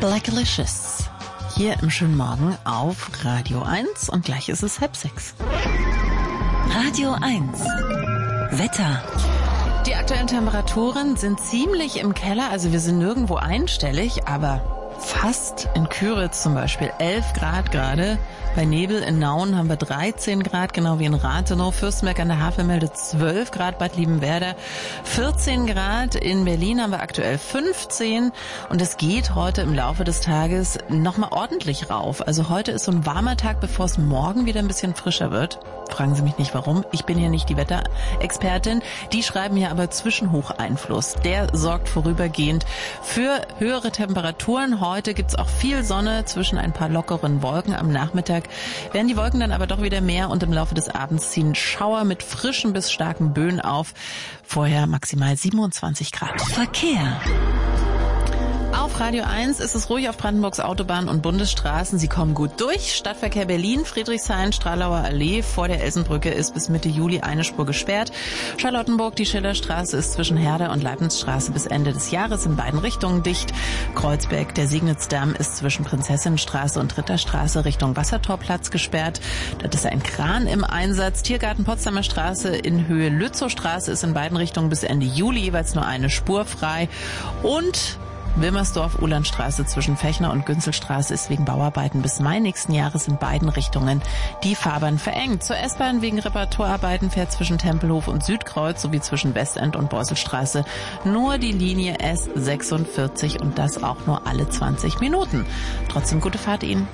Blackalicious. Hier im schönen Morgen auf Radio 1 und gleich ist es 5:30. Radio 1. Wetter. Die aktuellen Temperaturen sind ziemlich im Keller, also wir sind nirgendwo einstellig, aber fast in Küritz zum Beispiel 11 Grad gerade. Bei Nebel in Nauen haben wir 13 Grad, genau wie in Rathenow. Fürstenberg an der Havel meldet 12 Grad, Bad Liebenwerder 14 Grad. In Berlin haben wir aktuell 15 und es geht heute im Laufe des Tages nochmal ordentlich rauf. Also heute ist so ein warmer Tag, bevor es morgen wieder ein bisschen frischer wird. Fragen Sie mich nicht warum, ich bin hier nicht die Wetterexpertin. Die schreiben hier aber Zwischenhocheinfluss. Der sorgt vorübergehend für höhere Temperaturen. Heute gibt's auch viel Sonne zwischen ein paar lockeren Wolken. Am Nachmittag werden die Wolken dann aber doch wieder mehr und im Laufe des Abends ziehen Schauer mit frischen bis starken Böen auf. Vorher maximal 27 Grad. Verkehr. Auf Radio 1 ist es ruhig auf Brandenburgs Autobahnen und Bundesstraßen. Sie kommen gut durch. Stadtverkehr Berlin, Friedrichshain, Stralauer Allee vor der Elsenbrücke ist bis Mitte Juli eine Spur gesperrt. Charlottenburg, die Schillerstraße ist zwischen Herder und Leibnizstraße bis Ende des Jahres in beiden Richtungen dicht. Kreuzberg, der Siegnitzdamm ist zwischen Prinzessinnenstraße und Ritterstraße Richtung Wassertorplatz gesperrt. Dort ist ein Kran im Einsatz. Tiergarten Potsdamer Straße in Höhe Lützowstraße ist in beiden Richtungen bis Ende Juli jeweils nur eine Spur frei. Und Wilmersdorf-Uhlandstraße zwischen Fechner und Günzelstraße ist wegen Bauarbeiten bis Mai nächsten Jahres in beiden Richtungen die Fahrbahn verengt. Zur S-Bahn wegen Reparaturarbeiten fährt zwischen Tempelhof und Südkreuz sowie zwischen Westend und Beuselstraße nur die Linie S46 und das auch nur alle 20 Minuten. Trotzdem gute Fahrt Ihnen.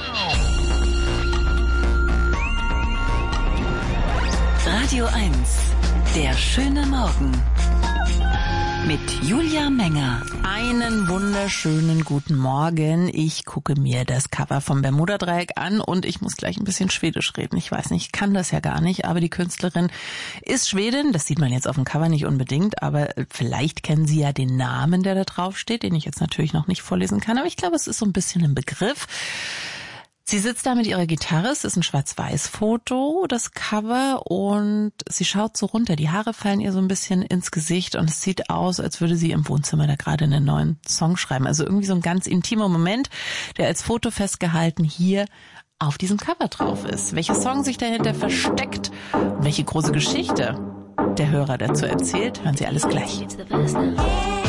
Radio 1. Der schöne Morgen. Mit Julia Menger. Einen wunderschönen guten Morgen. Ich gucke mir das Cover vom Bermuda-Dreieck an und ich muss gleich ein bisschen Schwedisch reden. Ich weiß nicht, ich kann das ja gar nicht, aber die Künstlerin ist Schwedin. Das sieht man jetzt auf dem Cover nicht unbedingt, aber vielleicht kennen Sie ja den Namen, der da drauf steht, den ich jetzt natürlich noch nicht vorlesen kann, aber ich glaube, es ist so ein bisschen ein Begriff. Sie sitzt da mit ihrer Gitarre, es ist ein Schwarz-Weiß-Foto, das Cover, und sie schaut so runter. Die Haare fallen ihr so ein bisschen ins Gesicht und es sieht aus, als würde sie im Wohnzimmer da gerade einen neuen Song schreiben. Also irgendwie so ein ganz intimer Moment, der als Foto festgehalten hier auf diesem Cover drauf ist. Welcher Song sich dahinter versteckt und welche große Geschichte der Hörer dazu erzählt, hören Sie alles gleich.